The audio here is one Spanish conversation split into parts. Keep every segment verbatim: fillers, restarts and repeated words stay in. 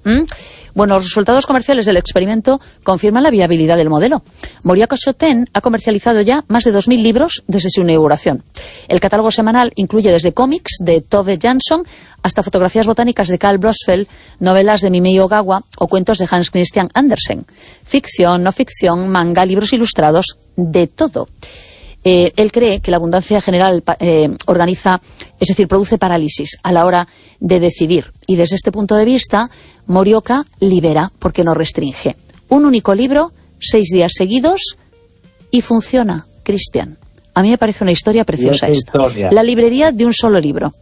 ¿Mm? Bueno, los resultados comerciales del experimento confirman la viabilidad del modelo. Morioka Shoten ha comercializado ya más de dos mil libros desde su inauguración. El catálogo semanal incluye desde cómics de Tove Jansson hasta fotografías botánicas de Carl Blossfeld, novelas de Mimei Ogawa o cuentos de Hans Christian Andersen. Ficción, no ficción, manga, libros ilustrados, de todo. Eh, él cree que la abundancia general eh, organiza, es decir, produce parálisis a la hora de decidir. Y desde este punto de vista, Morioka libera porque no restringe. Un único libro, seis días seguidos y funciona, Cristian. A mí me parece una historia preciosa esta. Historia. La librería de un solo libro.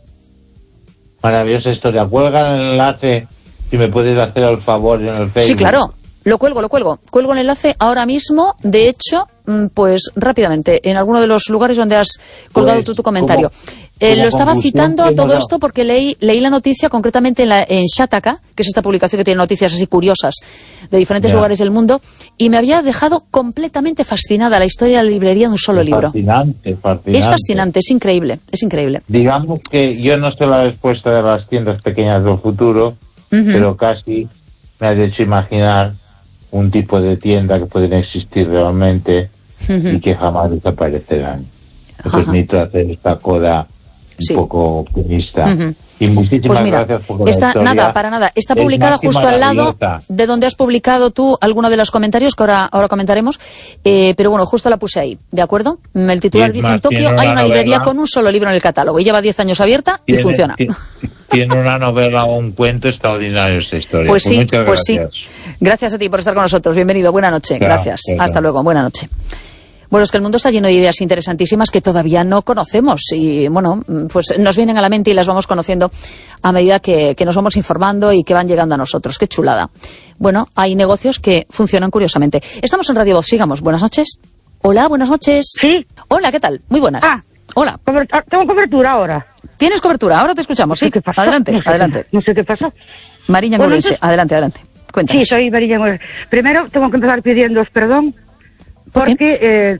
Maravillosa historia. Cuelga el enlace si me puedes hacer el favor en el Facebook. Sí, claro. Lo cuelgo, lo cuelgo. Cuelgo el enlace ahora mismo, de hecho, pues rápidamente, en alguno de los lugares donde has colgado pues, tú tu comentario. Como, eh, como lo estaba citando a todo esto porque leí leí la noticia concretamente en, la, en Shataka, que es esta publicación que tiene noticias así curiosas de diferentes yeah. lugares del mundo, y me había dejado completamente fascinada la historia de la librería de un solo es libro. Fascinante, fascinante. Es fascinante, es increíble, es increíble. Digamos que yo no sé la respuesta de las tiendas pequeñas del futuro, uh-huh. pero casi me has hecho imaginar un tipo de tienda que pueden existir realmente uh-huh. y que jamás desaparecerán. Te permito hacer esta coda un sí. poco optimista. Uh-huh. Y muchísimas pues mira, gracias por está, la historia. Nada, para nada. Está publicada justo al lado de donde has publicado tú alguno de los comentarios que ahora, ahora comentaremos. Eh, pero bueno, justo la puse ahí, ¿de acuerdo? El titular dice: en Tokio hay una librería con un solo libro en el catálogo y lleva diez años abierta y funciona. Tiene, tiene una novela o un cuento extraordinario esta historia. Pues sí, pues, pues sí. Gracias a ti por estar con nosotros. Bienvenido. Buena noche. Claro, gracias. Claro. Hasta luego. Buena noche. Bueno, es que el mundo está lleno de ideas interesantísimas que todavía no conocemos y, bueno, pues nos vienen a la mente y las vamos conociendo a medida que, que nos vamos informando y que van llegando a nosotros. ¡Qué chulada! Bueno, hay negocios que funcionan curiosamente. Estamos en Radio Voz. Sigamos. Buenas noches. Hola, buenas noches. Sí. Hola, ¿qué tal? Muy buenas. Ah. Hola. Tengo cobertura ahora. ¿Tienes cobertura? Ahora te escuchamos. Sí. ¿Qué pasó? Adelante, no sé adelante. Qué, no sé qué pasó. Mariña bueno, Ngulense. entonces... Adelante, adelante. Cuéntanos. Sí, soy Mariña Ngulense. Primero tengo que empezar pidiéndoos perdón porque... Eh,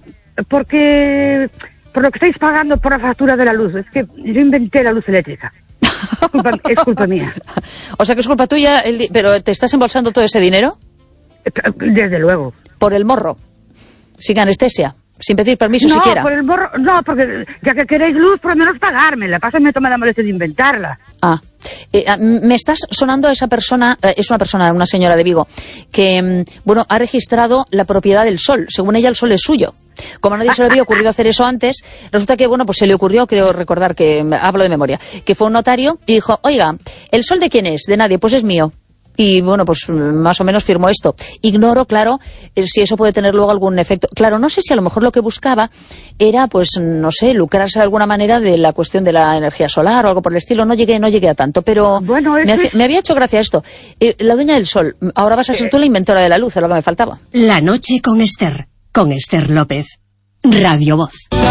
porque por lo que estáis pagando por la factura de la luz. Es que yo inventé la luz eléctrica. Es culpa, es culpa mía. O sea que es culpa tuya, el, pero ¿te estás embolsando todo ese dinero? Desde luego. Por el morro, sin anestesia, sin pedir permiso no, siquiera. Por el morro, no, porque ya que queréis luz, por lo menos pagármela. Pásame, toma la molestia de inventarla. Ah, eh, me estás sonando a esa persona, eh, es una persona, una señora de Vigo, que, bueno, ha registrado la propiedad del sol. Según ella, el sol es suyo. Como a nadie se le había ocurrido hacer eso antes, resulta que, bueno, pues se le ocurrió, creo recordar que, hablo de memoria, que fue un notario y dijo: oiga, ¿el sol de quién es? De nadie, pues es mío. Y bueno, pues más o menos firmó esto. Ignoro, claro, si eso puede tener luego algún efecto. Claro, no sé si a lo mejor lo que buscaba era, pues, no sé, lucrarse de alguna manera de la cuestión de la energía solar o algo por el estilo. No llegué, no llegué a tanto, pero bueno, me, hace, me había hecho gracia esto. Eh, la dueña del sol, ahora vas a ser tú la inventora de la luz, es lo que me faltaba. La noche con Esther, con Esther López. Radio Voz.